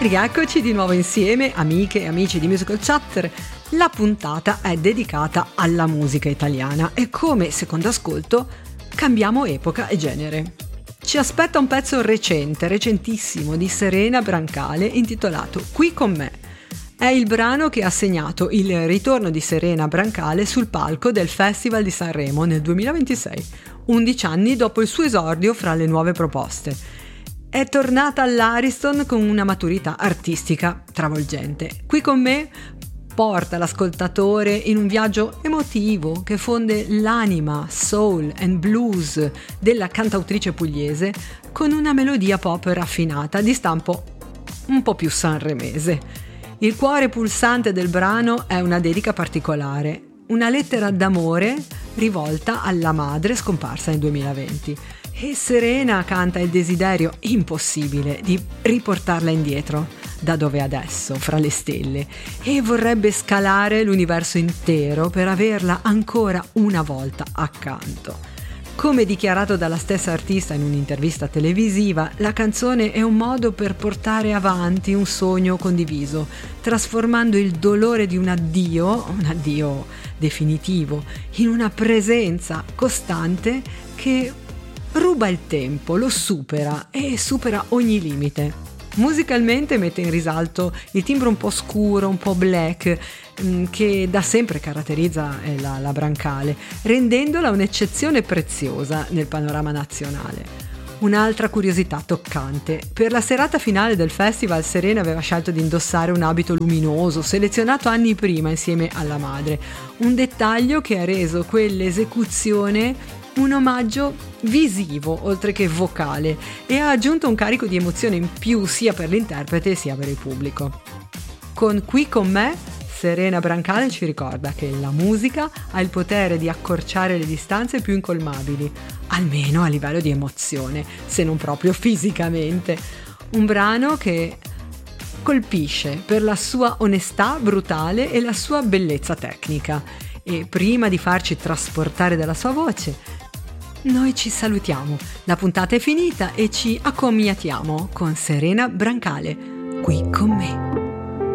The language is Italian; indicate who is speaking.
Speaker 1: Rieccoci di nuovo insieme, amiche e amici di Musical Chatter. La puntata è dedicata alla musica italiana e come secondo ascolto cambiamo epoca e genere. Ci aspetta un pezzo recentissimo di Serena Brancale intitolato Qui con me. È il brano che ha segnato il ritorno di Serena Brancale sul palco del Festival di Sanremo nel 2026, 11 anni dopo il suo esordio fra le nuove proposte. È tornata all'Ariston con una maturità artistica travolgente. Qui con me porta l'ascoltatore in un viaggio emotivo che fonde l'anima soul and blues della cantautrice pugliese con una melodia pop raffinata di stampo un po' più sanremese. Il cuore pulsante del brano è una dedica particolare, una lettera d'amore rivolta alla madre scomparsa nel 2020. E Serena canta il desiderio impossibile di riportarla indietro, da dove è adesso, fra le stelle, e vorrebbe scalare l'universo intero per averla ancora una volta accanto. Come dichiarato dalla stessa artista in un'intervista televisiva, la canzone è un modo per portare avanti un sogno condiviso, trasformando il dolore di un addio definitivo, in una presenza costante che ruba il tempo, lo supera e supera ogni limite. Musicalmente mette in risalto il timbro un po' scuro, un po' black, che da sempre caratterizza la Brancale, rendendola un'eccezione preziosa nel panorama nazionale. Un'altra curiosità toccante: per la serata finale del festival Serena aveva scelto di indossare un abito luminoso, selezionato anni prima insieme alla madre, un dettaglio che ha reso quell'esecuzione un omaggio visivo oltre che vocale e ha aggiunto un carico di emozione in più sia per l'interprete sia per il pubblico. Con Qui con me, Serena Brancale ci ricorda che la musica ha il potere di accorciare le distanze più incolmabili, almeno a livello di emozione, se non proprio fisicamente. Un brano che colpisce per la sua onestà brutale e la sua bellezza tecnica. E prima di farci trasportare dalla sua voce, noi ci salutiamo. La puntata è finita e ci accomiatiamo con Serena Brancale, Qui con me.